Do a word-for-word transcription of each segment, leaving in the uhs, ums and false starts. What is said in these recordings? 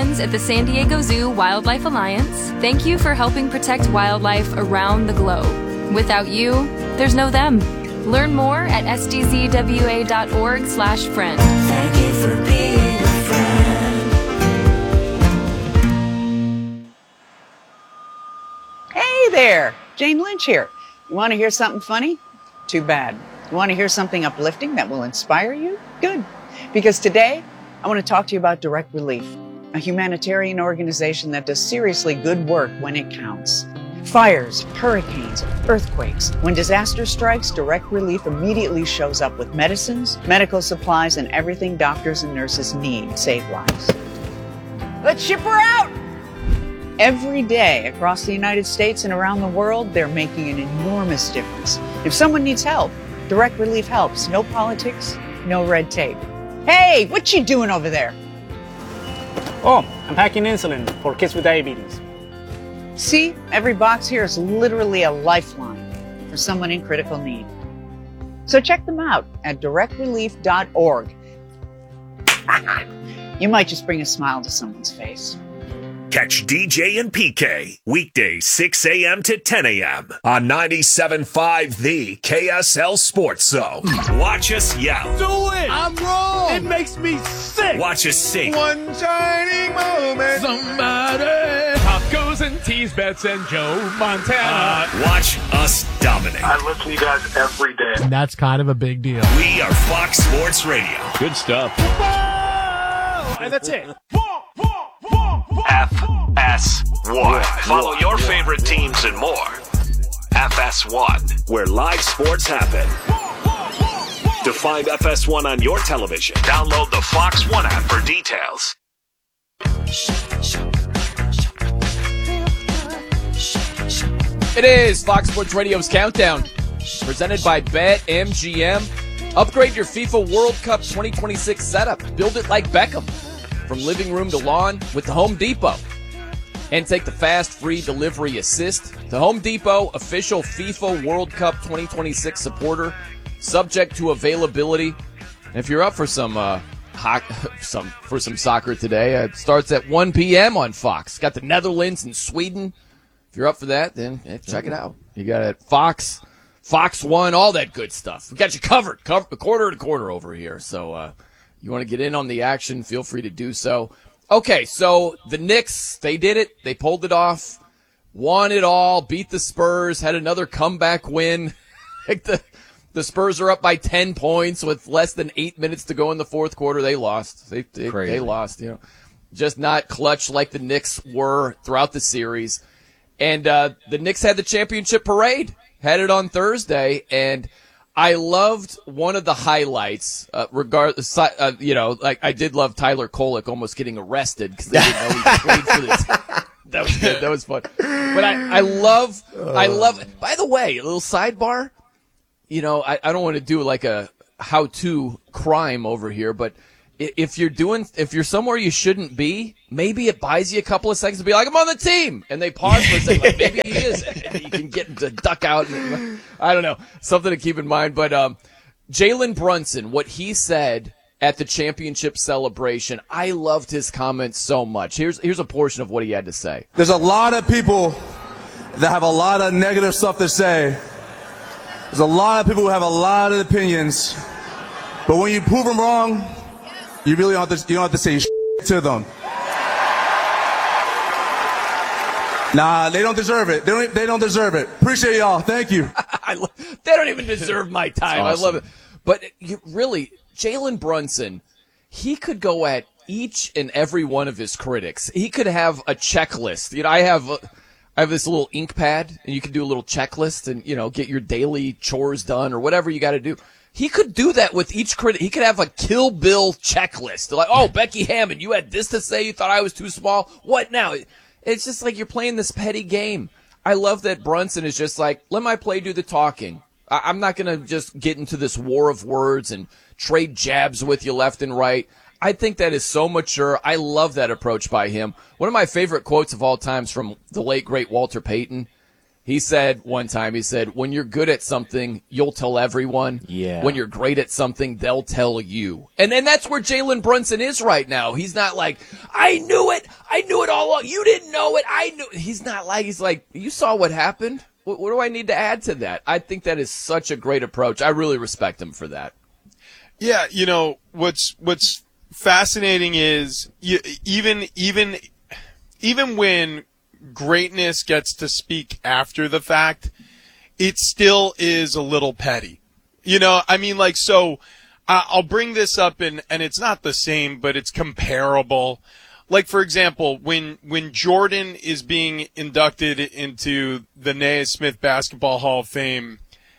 friends at the San Diego Zoo Wildlife Alliance, thank you for helping protect wildlife around the globe. Without you, there's no them. Learn more at s d z w a dot org slash friend. Thank you for being a friend. Hey there, Jane Lynch here. You want to hear something funny? Too bad. You want to hear something uplifting that will inspire you? Good. Because today, I want to talk to you about Direct Relief, a humanitarian organization that does seriously good work when it counts. Fires, hurricanes, earthquakes. When disaster strikes, Direct Relief immediately shows up with medicines, medical supplies, and everything doctors and nurses need to save lives. Let's ship her out! Every day across the United States and around the world, they're making an enormous difference. If someone needs help, Direct Relief helps. No politics, no red tape. Hey, what you doing over there? Oh, I'm packing insulin for kids with diabetes. See, every box here is literally a lifeline for someone in critical need. So check them out at direct relief dot org. You might just bring a smile to someone's face. Catch D J and P K weekdays six a.m. to ten a.m. on ninety-seven point five The K S L Sports Zone. Watch us yell. Do it! I'm wrong! It makes me sick! Watch us sing. One shining moment. Somebody. Tacos and tease bets and Joe Montana. Uh, watch us dominate. I listen to you guys every day. And that's kind of a big deal. We are Fox Sports Radio. Good stuff. Whoa! And that's it. F S one. Follow your favorite teams and more. F S one, where live sports happen. To find F S one on your television, download the Fox One app for details. It is Fox Sports Radio's Countdown, presented by BetMGM. Upgrade your FIFA World Cup twenty twenty-six setup. Build it like Beckham. From living room to lawn with the Home Depot. And take the fast, free delivery assist. The Home Depot, official FIFA World Cup twenty twenty-six supporter, subject to availability. And if you're up for some, uh, ho- some for some soccer today, uh, it starts at one p.m. on Fox. Got the Netherlands and Sweden. If you're up for that, then eh, check it out. You got it, Fox, Fox One, all that good stuff. We got you covered, cover, quarter to quarter over here. So, uh, you want to get in on the action, feel free to do so. Okay, so the Knicks, they did it. They pulled it off, won it all, beat the Spurs, had another comeback win. Like the, the Spurs are up by ten points with less than eight minutes to go in the fourth quarter. They lost. They they, they lost, you know. Just not clutch like the Knicks were throughout the series. And uh, the Knicks had the championship parade, had it on Thursday, and I loved one of the highlights, uh, regardless, uh, you know, like I did love Tyler Kolek almost getting arrested because they didn't know he played for this. That was good. That was fun. But I, I love, I love, by the way, a little sidebar, you know, I, I don't want to do like a how-to crime over here, but if you're doing, if you're somewhere you shouldn't be, maybe it buys you a couple of seconds to be like, I'm on the team. And they pause for a second, like, maybe he is. And you can get to duck out. And, I don't know. Something to keep in mind. But um, Jalen Brunson, what he said at the championship celebration, I loved his comments so much. Here's, here's a portion of what he had to say. There's a lot of people that have a lot of negative stuff to say. There's a lot of people who have a lot of opinions. But when you prove them wrong, you really don't have to, you don't have to say shit to them. Nah, they don't deserve it. They don't, they don't deserve it. Appreciate y'all. Thank you. I lo- they don't even deserve my time. Awesome. I love it. But you really, Jalen Brunson, he could go at each and every one of his critics. He could have a checklist. You know, I have a, I have this little ink pad, and you can do a little checklist and, you know, get your daily chores done or whatever you got to do. He could do that with each critic. He could have a Kill Bill checklist. They're like, oh, Becky Hammond, you had this to say. You thought I was too small. What now? It's just like you're playing this petty game. I love that Brunson is just like, let my play do the talking. I- I'm not going to just get into this war of words and trade jabs with you left and right. I think that is so mature. I love that approach by him. One of my favorite quotes of all times from the late, great Walter Payton. He said one time, he said, when you're good at something, you'll tell everyone. Yeah. When you're great at something, they'll tell you. And then that's where Jalen Brunson is right now. He's not like, I knew it. I knew it all along. You didn't know it. I knew. He's not like, he's like, you saw what happened. What, what do I need to add to that? I think that is such a great approach. I really respect him for that. Yeah, you know, what's what's fascinating is you, even even even when greatness gets to speak after the fact, it still is a little petty. You know, I mean, like, so uh, I'll bring this up, and, and it's not the same, but it's comparable. Like, for example, when when Jordan is being inducted into the Naismith Basketball Hall of Fame,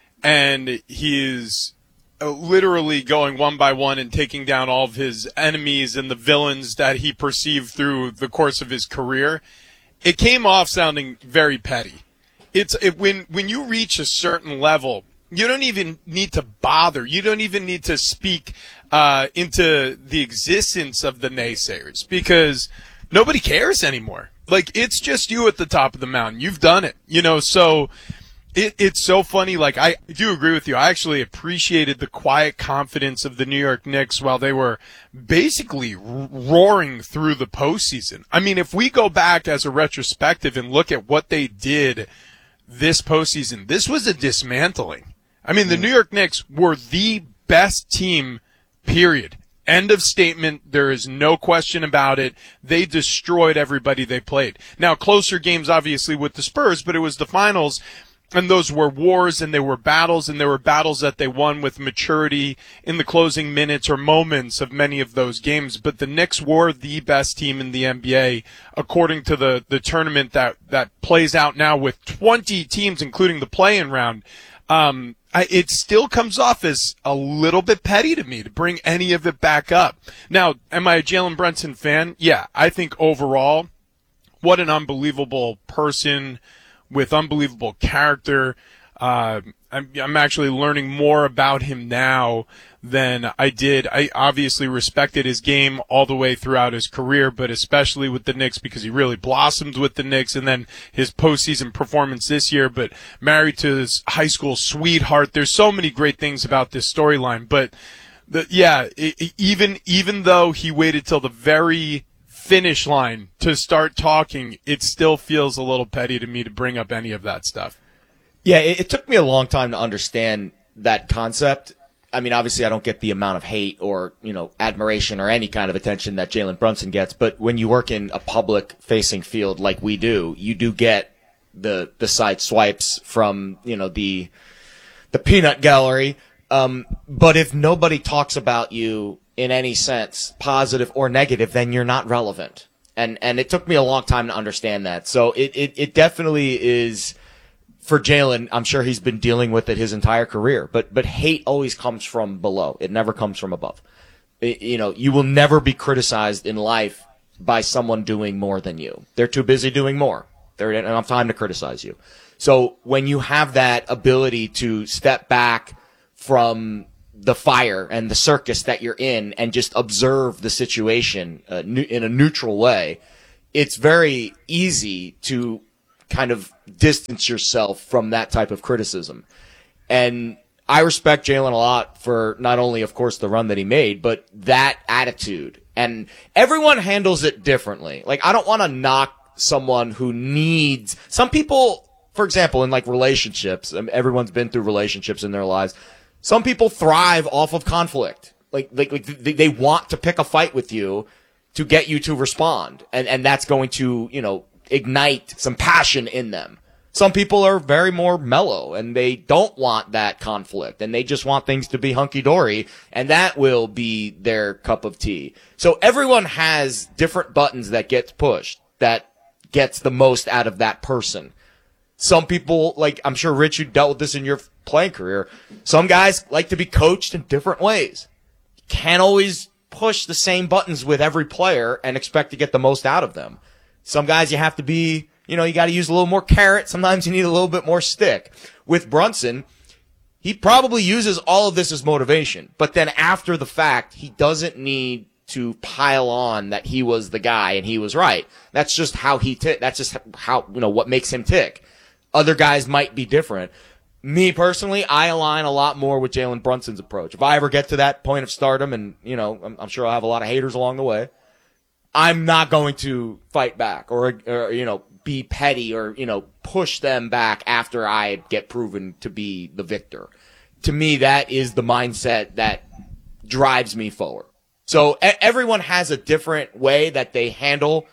and he is literally going one by one and taking down all of his enemies and the villains that he perceived through the course of his career, it came off sounding very petty. It's it, when when you reach a certain level, you don't even need to bother. You don't even need to speak uh, into the existence of the naysayers because nobody cares anymore. Like, it's just you at the top of the mountain. You've done it, you know. So it, it's so funny. Like, I do agree with you. I actually appreciated the quiet confidence of the New York Knicks while they were basically roaring through the postseason. I mean, if we go back as a retrospective and look at what they did this postseason, this was a dismantling. I mean, the New York Knicks were the best team, period. End of statement. There is no question about it. They destroyed everybody they played. Now, closer games, obviously, with the Spurs, but it was the finals. And those were wars, and they were battles, and there were battles that they won with maturity in the closing minutes or moments of many of those games. But the Knicks were the best team in the N B A, according to the, the tournament that, that plays out now with twenty teams, including the play-in round. Um, I, it still comes off as a little bit petty to me to bring any of it back up. Now, am I a Jalen Brunson fan? Yeah, I think overall, what an unbelievable person with unbelievable character. Uh, I'm, I'm actually learning more about him now than I did. I obviously respected his game all the way throughout his career, but especially with the Knicks because he really blossomed with the Knicks, and then his postseason performance this year, but married to his high school sweetheart. There's so many great things about this storyline, but the, yeah, it, it, even, even though he waited till the very finish line to start talking, it still feels a little petty to me to bring up any of that stuff. Yeah, it, it took me a long time to understand that concept. I mean, obviously I don't get the amount of hate or, you know, admiration or any kind of attention that Jalen Brunson gets, but when you work in a public facing field like we do, you do get the, the side swipes from, you know, the, the peanut gallery. Um, but if nobody talks about you in any sense, positive or negative, then you're not relevant. And, and it took me a long time to understand that. So it, it, it definitely is, for Jalen, I'm sure he's been dealing with it his entire career, but, but hate always comes from below. It never comes from above. It, you know, you will never be criticized in life by someone doing more than you. They're too busy doing more. They don't have time to criticize you. So when you have that ability to step back from the fire and the circus that you're in and just observe the situation uh, in a neutral way, it's very easy to kind of distance yourself from that type of criticism. And I respect Jalen a lot for not only, of course, the run that he made, but that attitude. And everyone handles it differently. Like, I don't want to knock someone who needs, some people, for example, in like relationships, everyone's been through relationships in their lives. Some people thrive off of conflict. Like, like, like they, they want to pick a fight with you to get you to respond. And, and that's going to, you know, ignite some passion in them. Some people are very more mellow and they don't want that conflict and they just want things to be hunky-dory, and that will be their cup of tea. So everyone has different buttons that gets pushed that gets the most out of that person. Some people, like, I'm sure, Rich, you dealt with this in your playing career. Some guys like to be coached in different ways. You can't always push the same buttons with every player and expect to get the most out of them. Some guys you have to be, you know, you got to use a little more carrot. Sometimes you need a little bit more stick. With Brunson, he probably uses all of this as motivation. But then after the fact, he doesn't need to pile on that he was the guy and he was right. That's just how he tick. That's just how, you know, what makes him tick. Other guys might be different. Me personally, I align a lot more with Jalen Brunson's approach. If I ever get to that point of stardom, and, you know, I'm, I'm sure I'll have a lot of haters along the way, I'm not going to fight back or, or, you know, be petty or, you know, push them back after I get proven to be the victor. To me, that is the mindset that drives me forward. So e- everyone has a different way that they handle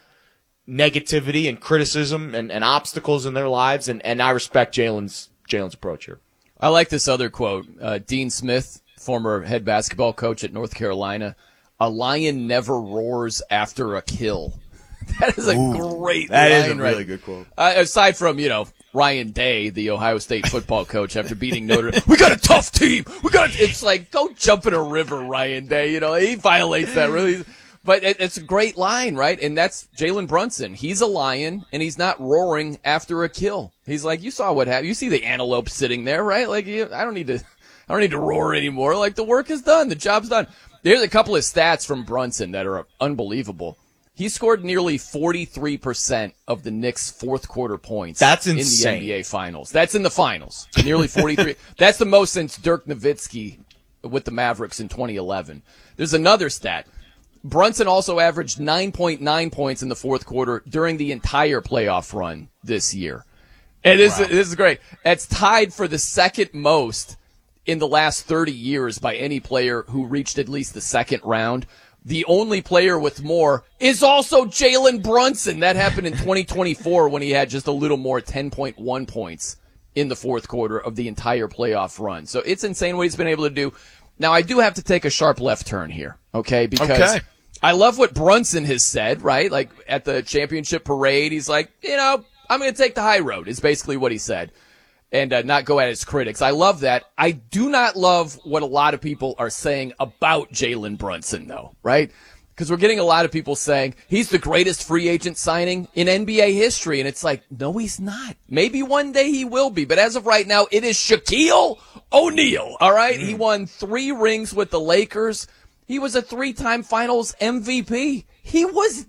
negativity and criticism and, and obstacles in their lives, and, and I respect Jalen's Jalen's approach here. I like this other quote. Uh, Dean Smith, former head basketball coach at North Carolina, "A lion never roars after a kill." That is a Ooh, great that line. is a really right? good quote. Uh, aside from, you know, Ryan Day, the Ohio State football coach, after beating Notre Dame, we got a tough team. We got. It's like, go jump in a river, Ryan Day. You know, he violates that really. But it, it's a great line, right? And that's Jalen Brunson. He's a lion, and he's not roaring after a kill. He's like, you saw what happened. You see the antelope sitting there, right? Like, you, I don't need to, I don't need to roar anymore. Like, the work is done. The job's done. There's a couple of stats from Brunson that are unbelievable. He scored nearly forty-three percent of the Knicks' fourth quarter points. That's in insane. the N B A Finals. That's in the finals. Nearly forty-three. That's the most since Dirk Nowitzki with the Mavericks in twenty eleven. There's another stat. Brunson also averaged nine point nine points in the fourth quarter during the entire playoff run this year. And this, wow. this is great. It's tied for the second most in the last thirty years by any player who reached at least the second round. The only player with more is also Jalen Brunson. That happened in twenty twenty-four when he had just a little more, ten point one points in the fourth quarter of the entire playoff run. So it's insane what he's been able to do. Now, I do have to take a sharp left turn here, okay? Because okay. I love what Brunson has said, right? Like, at the championship parade, he's like, you know, I'm going to take the high road, is basically what he said, and uh, not go at his critics. I love that. I do not love what a lot of people are saying about Jalen Brunson, though, right? Because we're getting a lot of people saying he's the greatest free agent signing in N B A history. And it's like, no, he's not. Maybe one day he will be. But as of right now, it is Shaquille O'Neal. All right. Mm. He won three rings with the Lakers. He was a three-time finals M V P. He was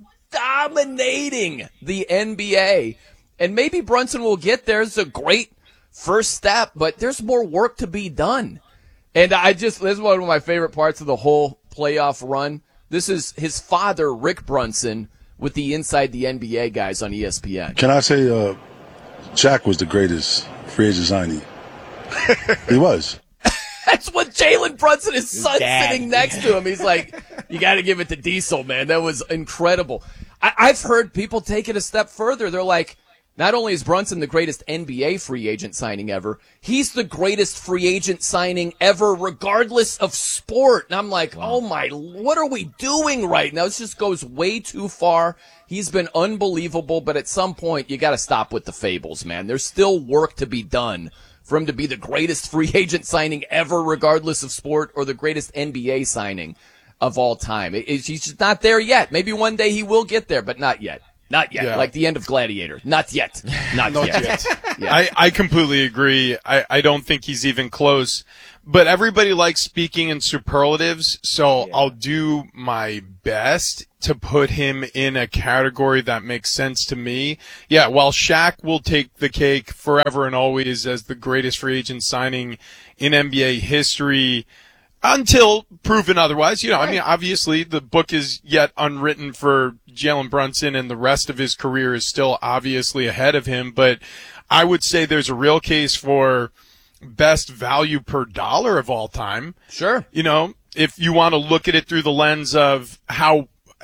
dominating the N B A. And maybe Brunson will get there. It's a great first step, but there's more work to be done. And I just, this is one of my favorite parts of the whole playoff run. This is his father, Rick Brunson, with the Inside the N B A guys on E S P N. Can I say uh, Shaq was the greatest free agent signing? He was. That's what Jalen Brunson, his son, Dad. sitting next to him. He's like, you got to give it to Diesel, man. That was incredible. I- I've heard people take it a step further. They're like, not only is Brunson the greatest N B A free agent signing ever, he's the greatest free agent signing ever, regardless of sport. And I'm like, wow. Oh my, what are we doing right now? This just goes way too far. He's been unbelievable, but at some point, you got to stop with the fables, man. There's still work to be done for him to be the greatest free agent signing ever, regardless of sport, or the greatest N B A signing of all time. It, it, he's just not there yet. Maybe one day he will get there, but not yet. Not yet. Yeah. Like the end of Gladiator. Not yet. Not, Not yet. yet. yeah. I, I completely agree. I, I don't think he's even close. But everybody likes speaking in superlatives, so yeah. I'll do my best to put him in a category that makes sense to me. Yeah, while Shaq will take the cake forever and always as the greatest free agent signing in N B A history, until proven otherwise. You know, right. I mean, obviously the book is yet unwritten for Jalen Brunson, and the rest of his career is still obviously ahead of him. But I would say there's a real case for best value per dollar of all time. Sure. You know, if you want to look at it through the lens of how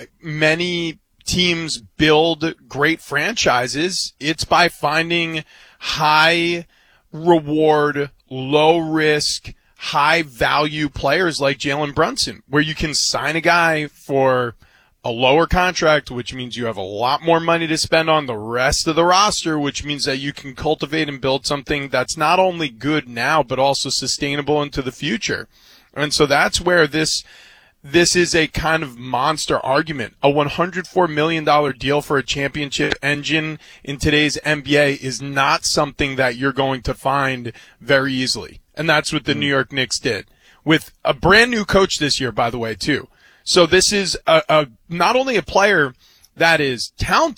many teams build great franchises, it's by finding high reward, low risk, high value players like Jalen Brunson, where you can sign a guy for a lower contract, which means you have a lot more money to spend on the rest of the roster, which means that you can cultivate and build something that's not only good now, but also sustainable into the future. And so that's where this, this is a kind of monster argument. A one hundred four million dollars deal for a championship engine in today's N B A is not something that you're going to find very easily. And that's what the New York Knicks did with a brand new coach this year, by the way, too. So this is a, a not only a player that is talented,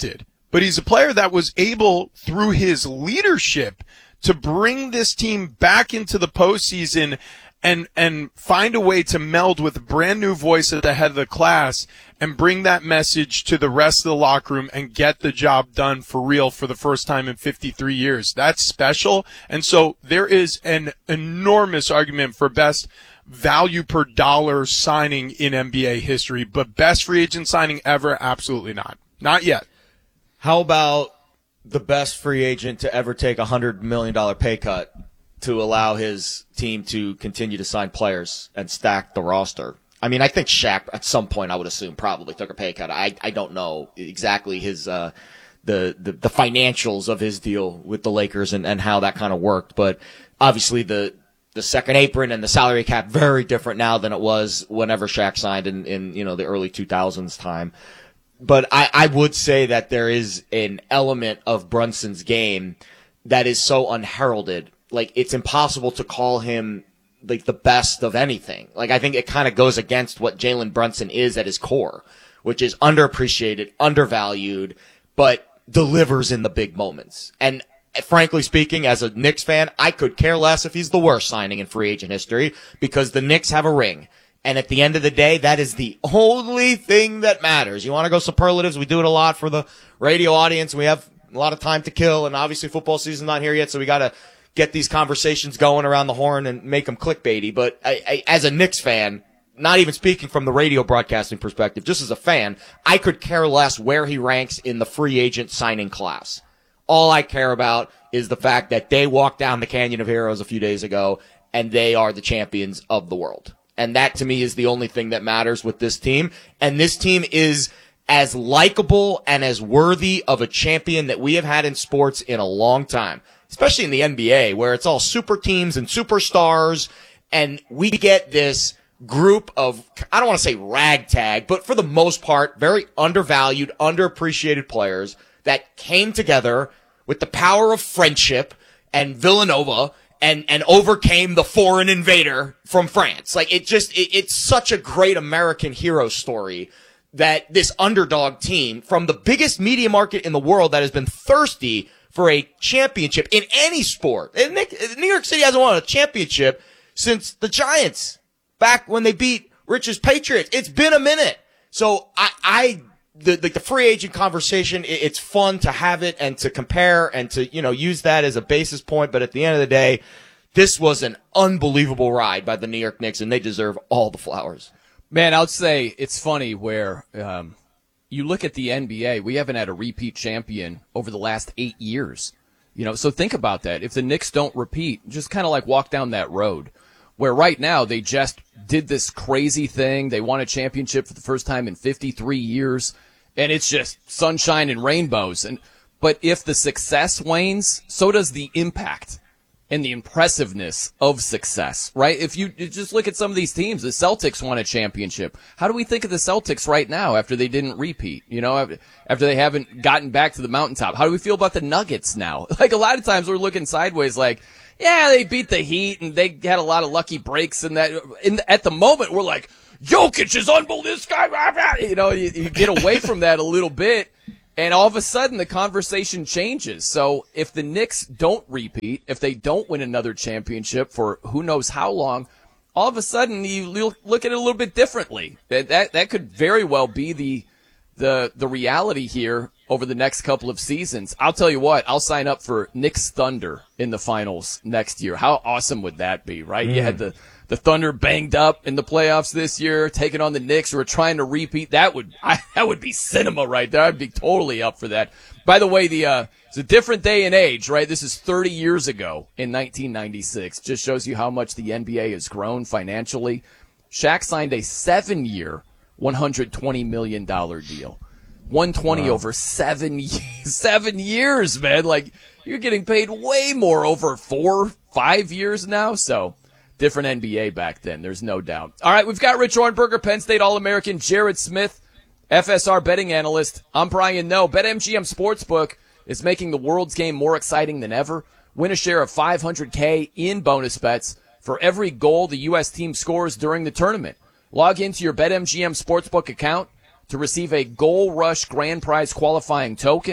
but he's a player that was able, through his leadership, to bring this team back into the postseason and and find a way to meld with a brand new voice at the head of the class and bring that message to the rest of the locker room and get the job done for real for the first time in fifty-three years. That's special. And so there is an enormous argument for best value per dollar signing in N B A history, but best free agent signing ever? Absolutely not. Not yet. How about the best free agent to ever take a one hundred million dollars pay cut to allow his team to continue to sign players and stack the roster? I mean, I think Shaq at some point, I would assume, probably took a pay cut. I, I don't know exactly his, uh, the, the, the financials of his deal with the Lakers and, and how that kind of worked. But obviously the, the second apron and the salary cap very different now than it was whenever Shaq signed in, in, you know, the early two thousands time. But I, I would say that there is an element of Brunson's game that is so unheralded. Like, it's impossible to call him like the best of anything. Like, I think it kind of goes against what Jalen Brunson is at his core, which is underappreciated, undervalued, but delivers in the big moments. And frankly speaking, as a Knicks fan, I could care less if he's the worst signing in free agent history because the Knicks have a ring. And at the end of the day, that is the only thing that matters. You want to go superlatives? We do it a lot for the radio audience. We have a lot of time to kill, and obviously football season's not here yet, so we got to get these conversations going around the horn and make them clickbaity. But I, I, as a Knicks fan, not even speaking from the radio broadcasting perspective, just as a fan, I could care less where he ranks in the free agent signing class. All I care about is the fact that they walked down the Canyon of Heroes a few days ago, and they are the champions of the world. And that, to me, is the only thing that matters with this team. And this team is as likable and as worthy of a champion that we have had in sports in a long time, especially in the N B A, where it's all super teams and superstars. And we get this group of, I don't want to say ragtag, but for the most part, very undervalued, underappreciated players that came together with the power of friendship and Villanova and, and overcame the foreign invader from France. Like, it just, it, it's such a great American hero story that this underdog team from the biggest media market in the world that has been thirsty for a championship in any sport. And New York City hasn't won a championship since the Giants back when they beat Rich's Patriots. It's been a minute. So I, I, the, the, the free agent conversation, it, it's fun to have it and to compare and to, you know, use that as a basis point. But at the end of the day, this was an unbelievable ride by the New York Knicks, and they deserve all the flowers. Man, I would say it's funny where, um, you look at the N B A, we haven't had a repeat champion over the last eight years. You know, so think about that. If the Knicks don't repeat, just kind of like walk down that road where right now they just did this crazy thing. They won a championship for the first time in fifty-three years, and it's just sunshine and rainbows. And but if the success wanes, so does the impact and the impressiveness of success, right? If you just look at some of these teams, the Celtics won a championship. How do we think of the Celtics right now after they didn't repeat? You know, after they haven't gotten back to the mountaintop? How do we feel about the Nuggets now? Like, a lot of times we're looking sideways like, yeah, they beat the Heat and they had a lot of lucky breaks and that. In, at the moment, we're like, Jokic is unbelievable, this guy, you know, you, you get away from that a little bit. And all of a sudden, the conversation changes. So if the Knicks don't repeat, if they don't win another championship for who knows how long, all of a sudden you look at it a little bit differently. That that, that could very well be the the the reality here over the next couple of seasons. I'll tell you what, I'll sign up for Knicks Thunder in the finals next year. How awesome would that be, right? Mm. You had the The Thunder banged up in the playoffs this year, taking on the Knicks who are trying to repeat. That would I, that would be cinema right there. I'd be totally up for that. By the way, the uh, it's a different day and age, right? This is thirty years ago in nineteen ninety-six. Just shows you how much the N B A has grown financially. Shaq signed a seven-year, one hundred twenty million dollars deal. one hundred twenty wow. over seven seven years, man. Like, you're getting paid way more over four, five years now. So, different N B A back then, there's no doubt. All right, we've got Rich Hornberger, Penn State All-American, Jared Smith, F S R betting analyst. I'm Brian Noe. BetMGM Sportsbook is making the world's game more exciting than ever. Win a share of five hundred K in bonus bets for every goal the U S team scores during the tournament. Log into your BetMGM Sportsbook account to receive a Goal Rush Grand Prize qualifying token.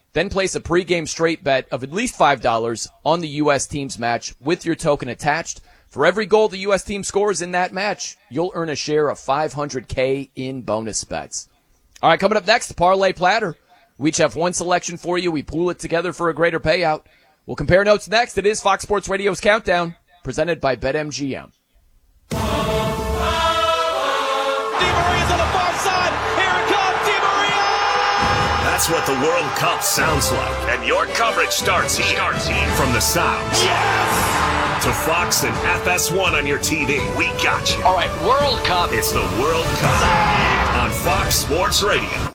Then place a pregame straight bet of at least five dollars on the U S team's match with your token attached. For every goal the U S team scores in that match, you'll earn a share of five hundred K in bonus bets. All right, coming up next, the Parlay Platter. We each have one selection for you. We pool it together for a greater payout. We'll compare notes next. It is Fox Sports Radio's Countdown, presented by BetMGM. That's what the World Cup sounds like. And your coverage starts here. Starts here. From the sounds. Yes! To Fox and F S one on your T V. We got you. All right, World Cup. It's the World Cup on Fox Sports Radio.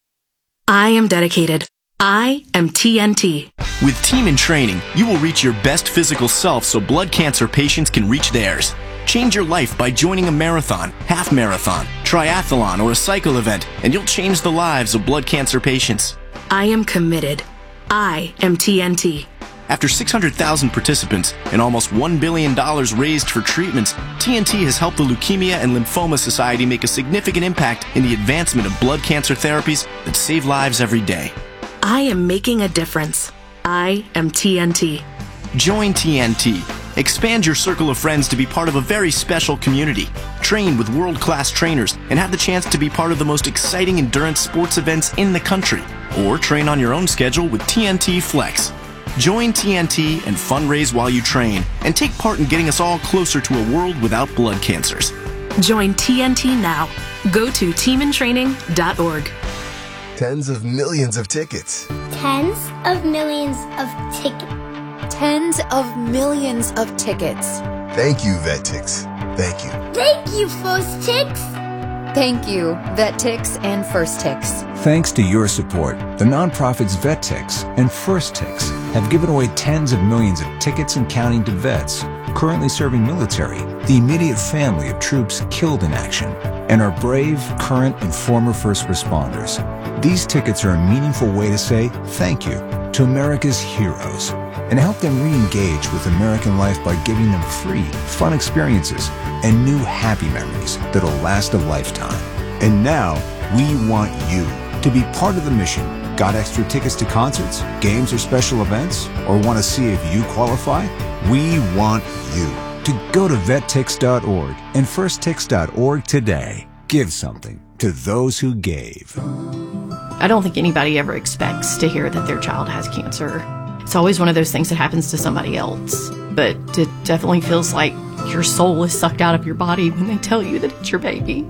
I am dedicated. I am T N T. With Team in Training, you will reach your best physical self so blood cancer patients can reach theirs. Change your life by joining a marathon, half marathon, triathlon, or a cycle event, and you'll change the lives of blood cancer patients. I am committed. I am T N T. After six hundred thousand participants and almost one billion dollars raised for treatments, T N T has helped the Leukemia and Lymphoma Society make a significant impact in the advancement of blood cancer therapies that save lives every day. I am making a difference. I am T N T. Join T N T. Expand your circle of friends to be part of a very special community. Train with world-class trainers and have the chance to be part of the most exciting endurance sports events in the country. Or train on your own schedule with T N T Flex. Join T N T and fundraise while you train and take part in getting us all closer to a world without blood cancers. Join T N T now. Go to team in training dot org. Tens of millions of tickets. Tens of millions of tickets. Tens of millions of tickets. Thank you, VetTix. Thank you. Thank you, First Tix. Thank you, VetTix and First Tix. Thanks to your support, the nonprofits VetTix and First Tix have given away tens of millions of tickets and counting to vets currently serving military, the immediate family of troops killed in action, and our brave, current, and former first responders. These tickets are a meaningful way to say thank you to America's heroes and help them re-engage with American life by giving them free, fun experiences and new happy memories that'll last a lifetime. And now, we want you to be part of the mission. Got extra tickets to concerts, games, or special events? Or want to see if you qualify? We want you to go to vet tix dot org and first tix dot org today. Give something to those who gave. I don't think anybody ever expects to hear that their child has cancer. It's always one of those things that happens to somebody else. But it definitely feels like your soul is sucked out of your body when they tell you that it's your baby.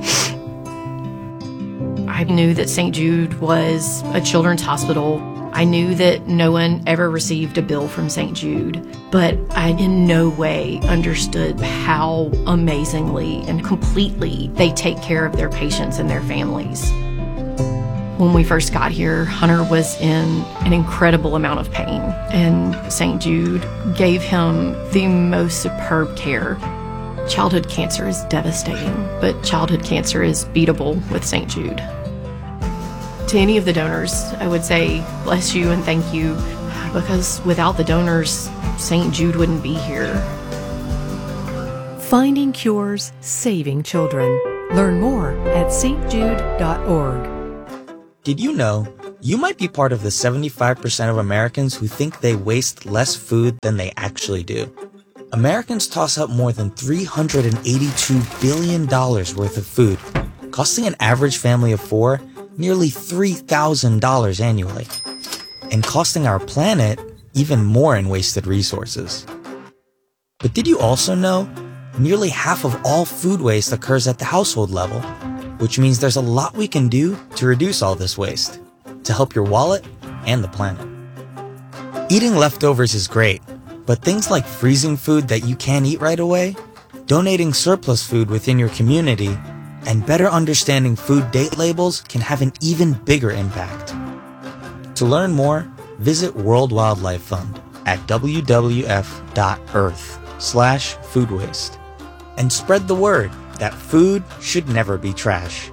I knew that Saint Jude was a children's hospital. I knew that no one ever received a bill from Saint Jude, but I in no way understood how amazingly and completely they take care of their patients and their families. When we first got here, Hunter was in an incredible amount of pain, and Saint Jude gave him the most superb care. Childhood cancer is devastating, but childhood cancer is beatable with Saint Jude. To any of the donors, I would say bless you and thank you, because without the donors, Saint Jude wouldn't be here. Finding cures, saving children. Learn more at s t jude dot org. Did you know you might be part of the seventy-five percent of Americans who think they waste less food than they actually do? Americans toss up more than three hundred eighty-two billion dollars worth of food, costing an average family of four nearly three thousand dollars annually, and costing our planet even more in wasted resources. But did you also know nearly half of all food waste occurs at the household level, which means there's a lot we can do to reduce all this waste, to help your wallet and the planet. Eating leftovers is great, but things like freezing food that you can't eat right away, donating surplus food within your community, and better understanding food date labels can have an even bigger impact. To learn more, visit World Wildlife Fund at w w f dot earth slash food waste and spread the word that food should never be trash.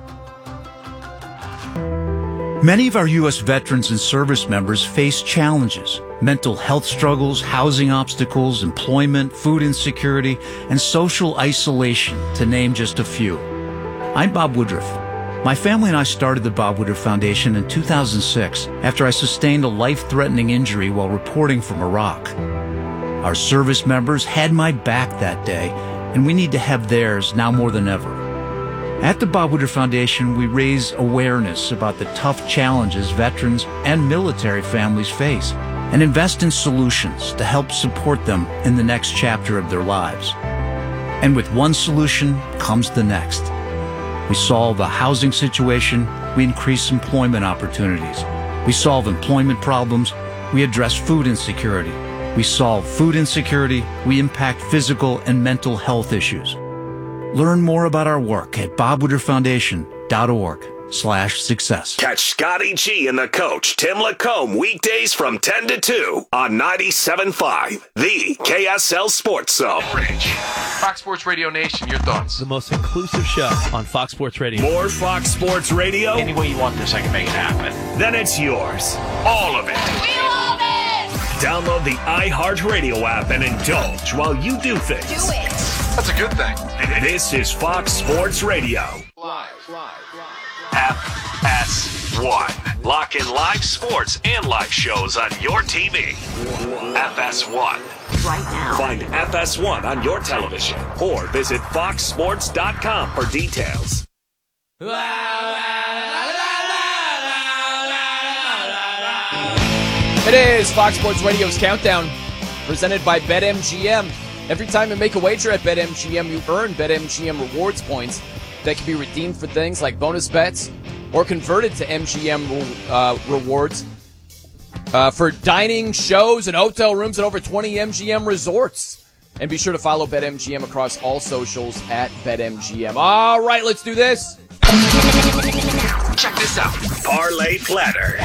Many of our U S veterans and service members face challenges: mental health struggles, housing obstacles, employment, food insecurity, and social isolation, to name just a few. I'm Bob Woodruff. My family and I started the Bob Woodward Foundation in two thousand six after I sustained a life-threatening injury while reporting from Iraq. Our service members had my back that day, and we need to have theirs now more than ever. At the Bob Woodward Foundation, we raise awareness about the tough challenges veterans and military families face and invest in solutions to help support them in the next chapter of their lives. And with one solution comes the next. We solve the housing situation, we increase employment opportunities. We solve employment problems, we address food insecurity. We solve food insecurity, we impact physical and mental health issues. Learn more about our work at bob woodward foundation dot org slash success. Catch Scotty G and the coach, Tim Lacombe, weekdays from ten to two on ninety-seven point five, the K S L Sports Zone. Fox Sports Radio Nation, your thoughts? The most inclusive show on Fox Sports Radio. More Fox Sports Radio? Any way you want this, I can make it happen. Then it's yours. All of it. We love it! Download the iHeartRadio app and indulge while you do things. Do it. That's a good thing. This is Fox Sports Radio. Live, live, live. F S one. Lock in live sports and live shows on your T V. F S one. Right now. Find F S one on your television or visit fox sports dot com for details. It is Fox Sports Radio's Countdown, presented by BetMGM. Every time you make a wager at BetMGM, you earn BetMGM rewards points that can be redeemed for things like bonus bets or converted to M G M uh, rewards uh, for dining, shows, and hotel rooms at over twenty M G M resorts. And be sure to follow BetMGM across all socials at BetMGM. All right, let's do this. Check this out. Parlay Platter.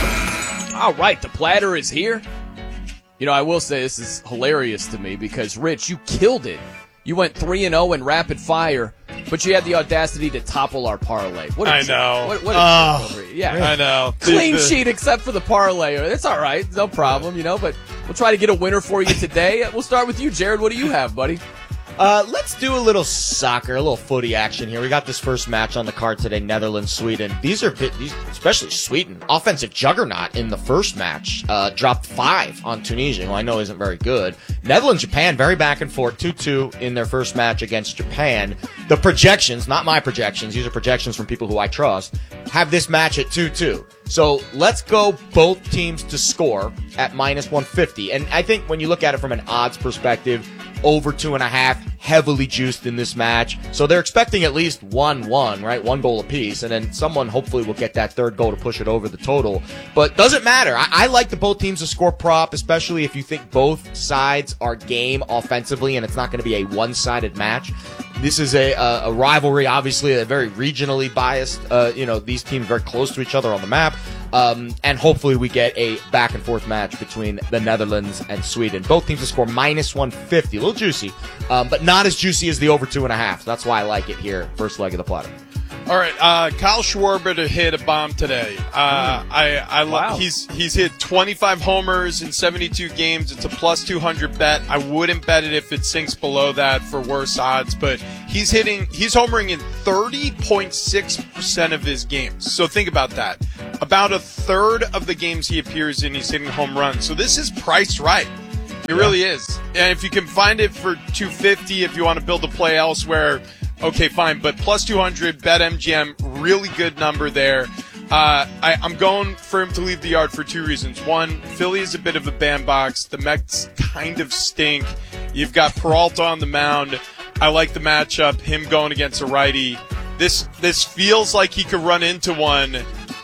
All right, the platter is here. You know, I will say this is hilarious to me because, Rich, you killed it. You went three and oh in rapid fire, but you had the audacity to topple our parlay. What a I joke. know. What, what a Oh, joke over here. Yeah, I know. Clean The- the- sheet except for the parlay. It's all right. No problem, you know, but we'll try to get a winner for you today. We'll start with you, Jared. What do you have, buddy? Uh, let's do a little soccer, a little footy action here. We got this first match on the card today, Netherlands, Sweden. These are, these, especially Sweden, offensive juggernaut in the first match, uh, dropped five on Tunisia, who I know isn't very good. Netherlands, Japan, very back and forth, two two in their first match against Japan. The projections, not my projections, these are projections from people who I trust, have this match at two two. So let's go both teams to score at minus one fifty. And I think when you look at it from an odds perspective, over two and a half, heavily juiced in this match. So they're expecting at least one one, right? One goal apiece. And then someone hopefully will get that third goal to push it over the total. But doesn't matter. I, I like the both teams to score prop, especially if you think both sides are game offensively and it's not going to be a one-sided match. This is a, a, a rivalry, obviously, a very regionally biased, uh, you know, these teams very close to each other on the map. Um, and hopefully we get a back and forth match between the Netherlands and Sweden. Both teams to score minus one fifty. A little juicy, um, but not as juicy as the over two and a half. So that's why I like it here. First leg of the platter. All right, uh, Kyle Schwarber to hit a bomb today. Uh, I, I Wow. love. He's he's hit twenty-five homers in seventy-two games. It's a plus two hundred bet. I wouldn't bet it if it sinks below that for worse odds. But he's hitting. He's homering in thirty point six percent of his games. So think about that. About a third of the games he appears in, he's hitting home runs. So this is priced right. It really is. And if you can find it for two fifty, if you want to build a play elsewhere. Okay, fine, but plus two hundred, BetMGM, really good number there. Uh, I, I'm going for him to leave the yard for two reasons. One, Philly is a bit of a bandbox. The Mets kind of stink. You've got Peralta on the mound. I like the matchup, him going against a righty. This this feels like he could run into one,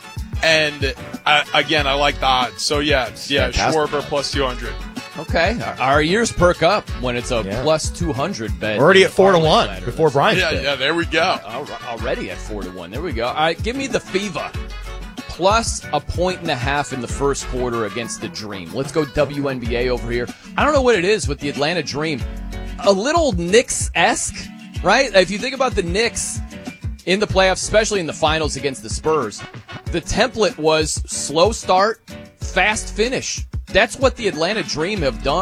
and I, again, I like the odds. So, yeah, yeah, Fantastic. Schwarber plus two hundred. Okay, our, our ears perk up when it's a Yeah. plus two hundred bet. We're already at four to Parlay one platter. before Brian's Yeah, pick. yeah, there we go. Al- Already at four to one. There we go. All right, give me the Fever. Plus a point and a half in the first quarter against the Dream. Let's go W N B A over here. I don't know what it is with the Atlanta Dream. A little Knicks-esque, right? If you think about the Knicks in the playoffs, especially in the finals against the Spurs, the template was slow start, fast finish. That's what the Atlanta Dream have done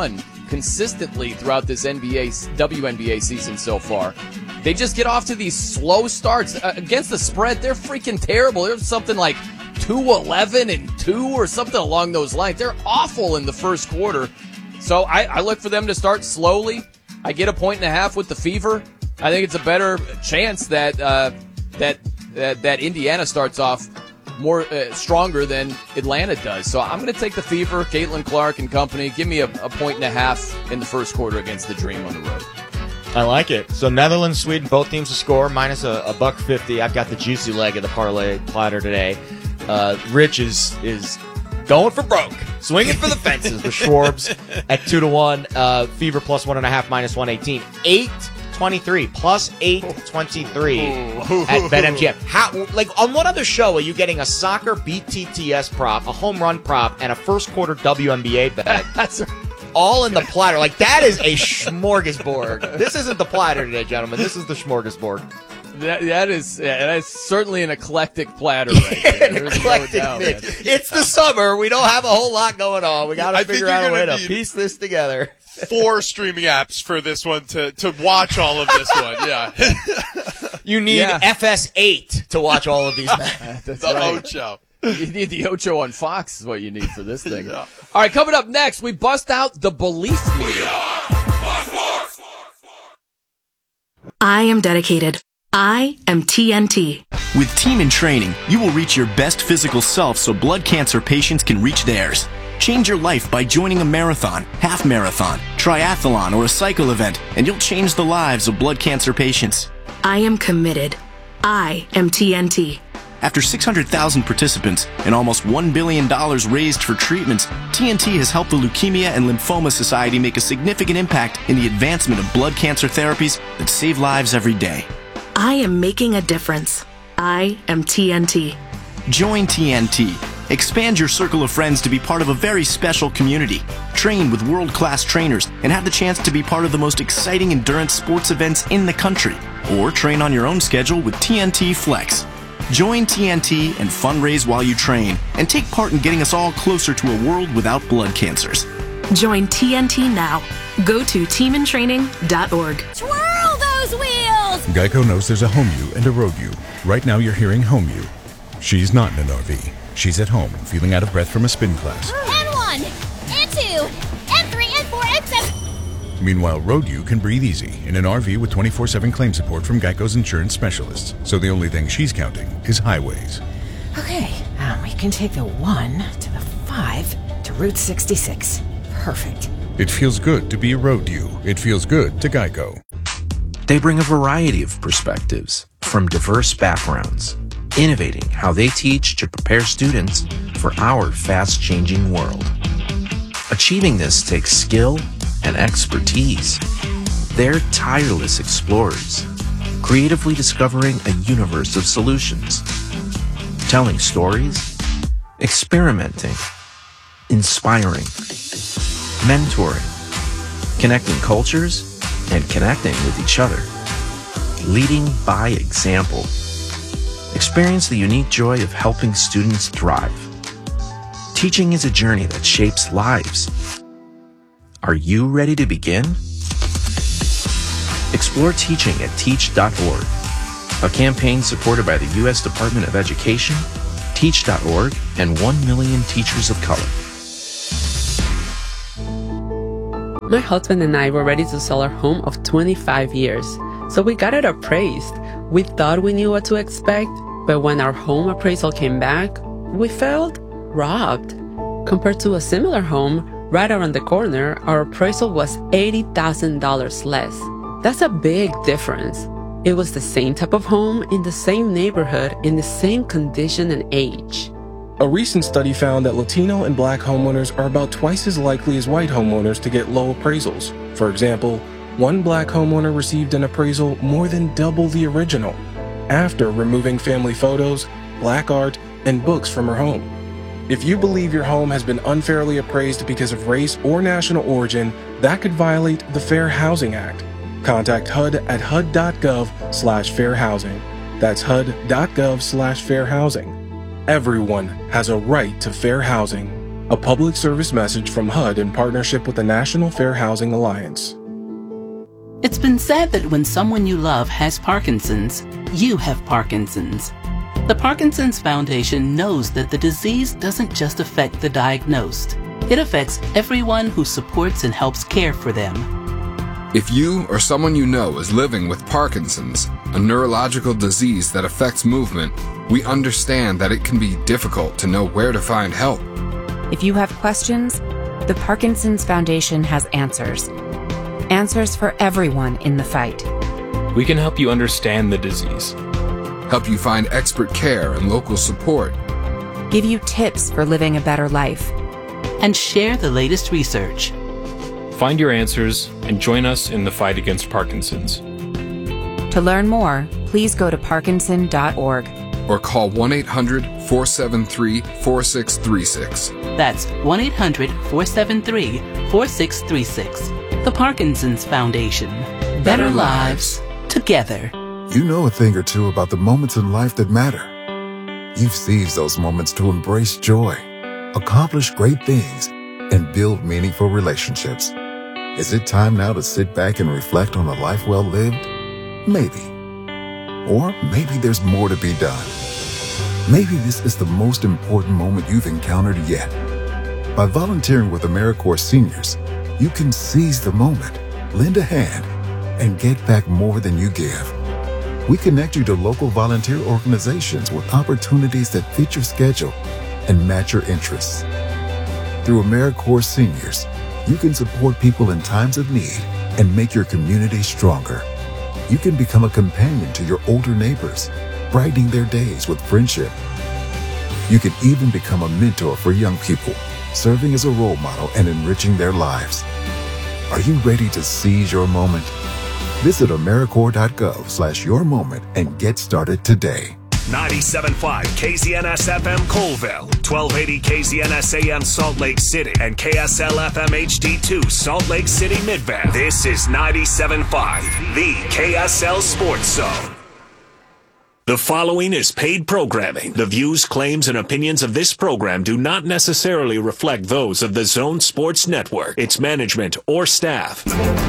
consistently throughout this N B A, W N B A season so far. They just get off to these slow starts. Uh, against the spread, they're freaking terrible. There's something like two eleven and two or something along those lines. They're awful in the first quarter. So I, I look for them to start slowly. I get a point and a half with the Fever. I think it's a better chance that uh, that, that that Indiana starts off more uh, stronger than Atlanta does. So I'm going to take the Fever, Caitlin Clark and company. Give me a, a point and a half in the first quarter against the Dream on the road. I like it. So Netherlands, Sweden, both teams to score, minus a, a buck fifty. I've got the juicy leg of the parlay platter today. Uh, Rich is is going for broke, swinging for the fences with Schwarbs at two to one. Uh, Fever plus one and a half, minus one eighteen. Eight twenty-three plus eight twenty-three at BetMGM. How? Like on what other show are you getting a soccer B T T S prop, a home run prop, and a first quarter W N B A bet? That's all in the platter. Like, that is a smorgasbord. This isn't the platter today, gentlemen. This is the smorgasbord. That, that is yeah, that is certainly an eclectic platter right there. An eclectic no mix. It's the summer. We don't have a whole lot going on. We got to figure out a way to piece this together. Four streaming apps for this one to, to watch all of this one. Yeah. You need Yeah. F S eight to watch all of these. That's the right. Ocho. You need the Ocho on Fox is what you need for this thing. Yeah. All right, coming up next, we bust out the belief meter. I am dedicated. I am T N T. With Team in Training, you will reach your best physical self so blood cancer patients can reach theirs. Change your life by joining a marathon, half marathon, triathlon, or a cycle event, and you'll change the lives of blood cancer patients. I am committed. I am T N T. After six hundred thousand participants and almost one billion dollars raised for treatments, T N T has helped the Leukemia and Lymphoma Society make a significant impact in the advancement of blood cancer therapies that save lives every day. I am making a difference. I am T N T. Join T N T. Expand your circle of friends to be part of a very special community. Train with world-class trainers and have the chance to be part of the most exciting endurance sports events in the country. Or train on your own schedule with T N T Flex. Join T N T and fundraise while you train and take part in getting us all closer to a world without blood cancers. Join T N T now. Go to team in training dot org. Twirl those wheels! Geico knows there's a home you and a road you. Right now you're hearing home you. She's not in an R V. She's at home, feeling out of breath from a spin class. And one, and two, and three, and four, and seven. Meanwhile, road you can breathe easy in an R V with twenty-four seven claim support from Geico's insurance specialists. So the only thing she's counting is highways. Okay, um, we can take the one to the five to Route sixty-six. Perfect. It feels good to be a road you. It feels good to Geico. They bring a variety of perspectives from diverse backgrounds, innovating how they teach to prepare students for our fast-changing world. Achieving this takes skill and expertise. They're tireless explorers, creatively discovering a universe of solutions, telling stories, experimenting, inspiring, mentoring, connecting cultures, and connecting with each other, leading by example. Experience the unique joy of helping students thrive. Teaching is a journey that shapes lives. Are you ready to begin? Explore teaching at teach dot org, a campaign supported by the U S Department of Education, teach dot org, and one million Teachers of Color. My husband and I were ready to sell our home of twenty-five years, so we got it appraised. We thought we knew what to expect, but when our home appraisal came back, we felt robbed. Compared to a similar home right around the corner, our appraisal was eighty thousand dollars less. That's a big difference. It was the same type of home in the same neighborhood in the same condition and age. A recent study found that Latino and Black homeowners are about twice as likely as white homeowners to get low appraisals. For example, one Black homeowner received an appraisal more than double the original, after removing family photos, Black art, and books from her home. If you believe your home has been unfairly appraised because of race or national origin, that could violate the Fair Housing Act. Contact H U D at H U D dot gov slash fair housing. That's H U D dot gov slash fair housing. Everyone has a right to fair housing. A public service message from H U D in partnership with the National Fair Housing Alliance. It's been said that when someone you love has Parkinson's, you have Parkinson's. The Parkinson's Foundation knows that the disease doesn't just affect the diagnosed. It affects everyone who supports and helps care for them. If you or someone you know is living with Parkinson's, a neurological disease that affects movement, we understand that it can be difficult to know where to find help. If you have questions, the Parkinson's Foundation has answers. Answers for everyone in the fight. We can help you understand the disease, help you find expert care and local support, give you tips for living a better life, and share the latest research. Find your answers and join us in the fight against Parkinson's. To learn more, please go to parkinson dot org or call one eight hundred, four seven three, four six three six. That's one eight hundred, four seven three, four six three six. The Parkinson's Foundation. Better, Better lives together. You know a thing or two about the moments in life that matter. You've seized those moments to embrace joy, accomplish great things, and build meaningful relationships. Is it time now to sit back and reflect on a life well lived? Maybe. Or maybe there's more to be done. Maybe this is the most important moment you've encountered yet. By volunteering with AmeriCorps Seniors, you can seize the moment, lend a hand, and get back more than you give. We connect you to local volunteer organizations with opportunities that fit your schedule and match your interests. Through AmeriCorps Seniors, you can support people in times of need and make your community stronger. You can become a companion to your older neighbors, brightening their days with friendship. You can even become a mentor for young people, serving as a role model and enriching their lives. Are you ready to seize your moment? Visit AmeriCorps.gov slash your moment and get started today. ninety-seven point five K Z N S F M Colville, twelve eighty K Z N S A M Salt Lake City, and K S L F M H D two Salt Lake City Midvale. This is ninety-seven point five, the K S L Sports Zone. The following is paid programming. The views, claims, and opinions of this program do not necessarily reflect those of the Zone Sports Network, its management, or staff.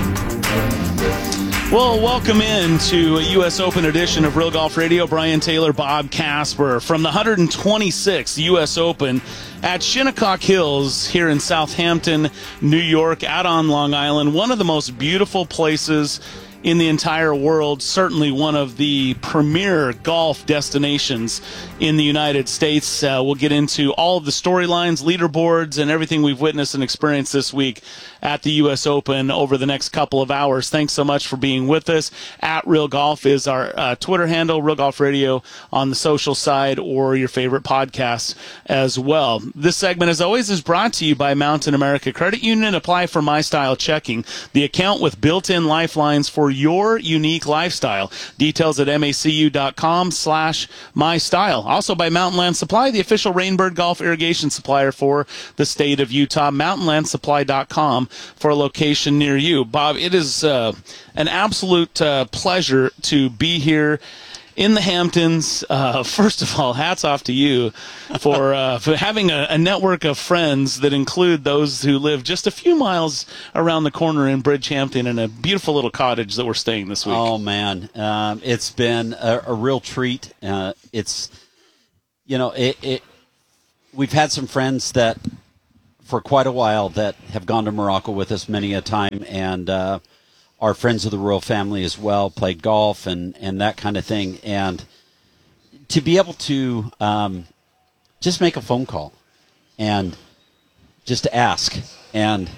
Well, welcome in to a U S Open edition of Real Golf Radio. Brian Taylor, Bob Casper from the one hundred twenty-sixth U S Open at Shinnecock Hills here in Southampton, New York, out on Long Island. One of the most beautiful places in the entire world, certainly one of the premier golf destinations in the United States. Uh, we'll get into all of the storylines, leaderboards, and everything we've witnessed and experienced this week at the U S Open over the next couple of hours. Thanks so much for being with us. At Real Golf is our uh, Twitter handle, Real Golf Radio on the social side, or your favorite podcasts as well. This segment, as always, is brought to you by Mountain America Credit Union. Apply for My Style Checking, the account with built-in lifelines for your unique lifestyle. Details at macu.com slash my style. Also by Mountain Land Supply, the official Rainbird Golf irrigation supplier for the state of Utah. mountain land supply dot com for a location near you. Bob, it is uh, an absolute uh, pleasure to be here in the Hamptons. Uh, first of all, hats off to you for, uh, for having a, a network of friends that include those who live just a few miles around the corner in Bridgehampton in a beautiful little cottage that we're staying this week. Oh, man. Um, it's been a, a real treat. Uh, it's, you know, it, it. We've had some friends that for quite a while that have gone to Morocco with us many a time, and uh, our friends of the royal family as well, played golf and, and that kind of thing. And to be able to um, just make a phone call and just to ask and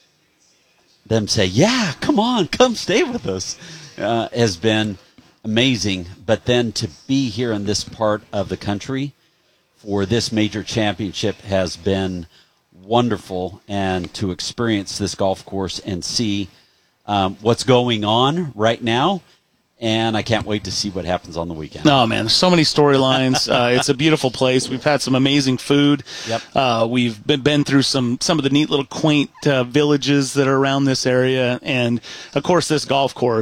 them say, yeah, come on, come stay with us, uh, has been amazing. But then to be here in this part of the country for this major championship has been wonderful, and to experience this golf course and see um, what's going on right now. And I can't wait to see what happens on the weekend. Oh, man, there's so many storylines. uh, it's a beautiful place. We've had some amazing food. Yep. Uh, we've been, been through some, some of the neat little quaint uh, villages that are around this area. And, of course, this golf course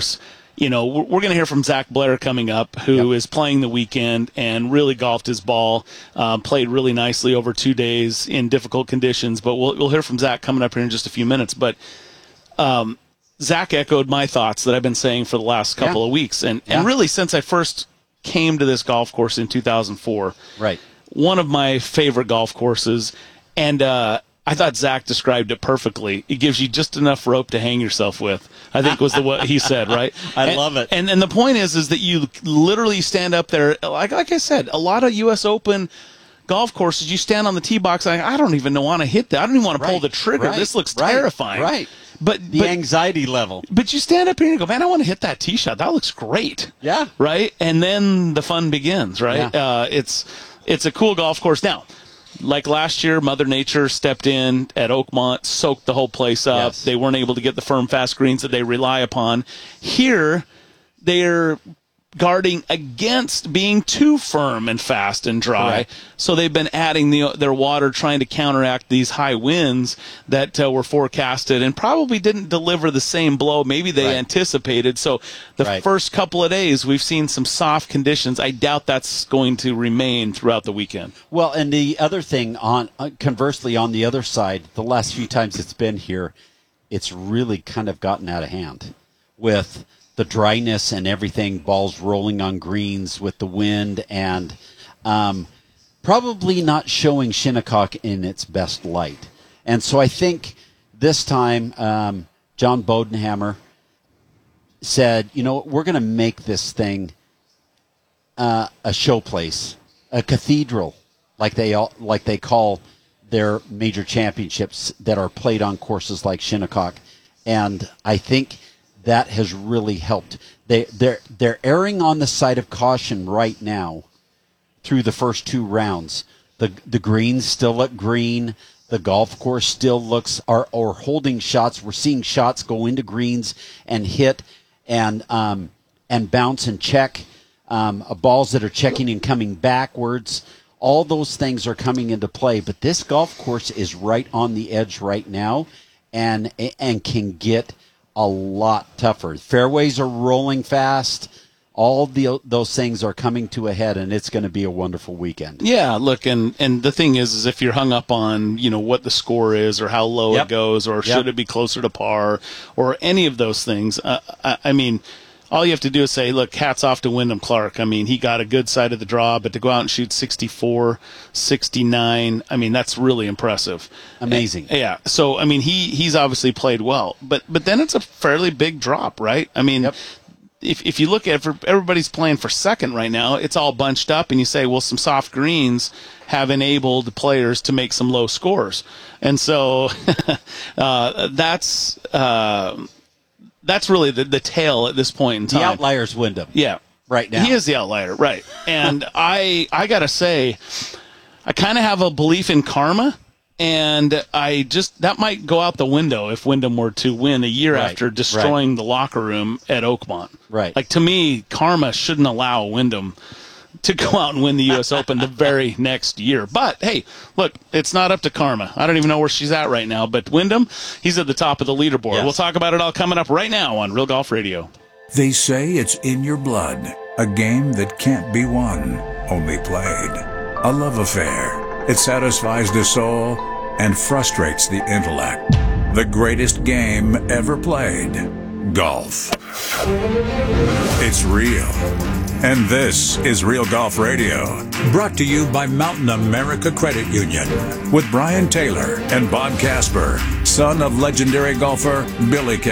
you know, we're, we're going to hear from Zach Blair coming up, who yep. is playing the weekend and really golfed his ball, uh, played really nicely over two days in difficult conditions. But we'll we'll hear from Zach coming up here in just a few minutes. But um, Zach echoed my thoughts that I've been saying for the last couple yeah. of weeks, and yeah. and really since I first came to this golf course in two thousand four. Right. One of my favorite golf courses, and uh, I thought Zach described it perfectly. It gives you just enough rope to hang yourself with, I think was the what he said, right? I and, love it. And and the point is, is that you literally stand up there, like like I said, a lot of U S Open golf courses, you stand on the tee box, like, I don't even want to hit that. I don't even want to right. pull the trigger. Right. This looks right. terrifying. Right. But the but, anxiety level. But you stand up here and you go, man, I want to hit that tee shot. That looks great. Yeah. Right? And then the fun begins, right? Yeah. Uh, it's it's a cool golf course. Now, like last year, Mother Nature stepped in at Oakmont, soaked the whole place up. Yes. They weren't able to get the firm, fast greens that they rely upon. Here, they're guarding against being too firm and fast and dry. Correct. So they've been adding the, their water, trying to counteract these high winds that uh, were forecasted and probably didn't deliver the same blow maybe they right. anticipated. So the right. first couple of days, we've seen some soft conditions. I doubt that's going to remain throughout the weekend. Well, and the other thing, on uh, conversely, on the other side, the last few times it's been here, it's really kind of gotten out of hand with the dryness and everything, balls rolling on greens with the wind, and um, probably not showing Shinnecock in its best light. And so I think this time um, John Bodenhammer said, you know, we're going to make this thing uh, a showplace, a cathedral, like they all, like they call their major championships that are played on courses like Shinnecock. And I think that has really helped. They they're they're erring on the side of caution right now through the first two rounds. The the greens still look green. The golf course still looks are or holding shots. We're seeing shots go into greens and hit and um and bounce and check. Um, balls that are checking and coming backwards. All those things are coming into play. But this golf course is right on the edge right now, and and can get a lot tougher. Fairways are rolling fast. All the those things are coming to a head, and it's going to be a wonderful weekend. Yeah, look, and, and the thing is, is if you're hung up on, you know, what the score is or how low Yep. it goes or Yep. should it be closer to par or any of those things, uh, I, I mean, all you have to do is say, look, hats off to Wyndham Clark. I mean, he got a good side of the draw, but to go out and shoot sixty-four, sixty-nine, I mean, that's really impressive. Amazing. And, yeah. So, I mean, he he's obviously played well, but but then it's a fairly big drop, right? I mean, Yep. if if you look at it, everybody's playing for second right now, it's all bunched up, and you say, well, some soft greens have enabled players to make some low scores. And so uh, that's uh, that's really the, the tail at this point in time. The outliers Wyndham. Yeah. Right now. He is the outlier, right. And I I got to say, I kind of have a belief in karma. And I just, that might go out the window if Wyndham were to win a year Right, after destroying right. the locker room at Oakmont. Right. Like, to me, karma shouldn't allow Wyndham to go out and win the U S Open the very next year. But, hey, look, it's not up to karma. I don't even know where she's at right now. But Wyndham, he's at the top of the leaderboard. Yes. We'll talk about it all coming up right now on Real Golf Radio. They say it's in your blood, a game that can't be won, only played. A love affair. It satisfies the soul and frustrates the intellect. The greatest game ever played. Golf. It's real. And this is Real Golf Radio. Brought to you by Mountain America Credit Union. With Brian Taylor and Bob Casper, son of legendary golfer Billy Casper.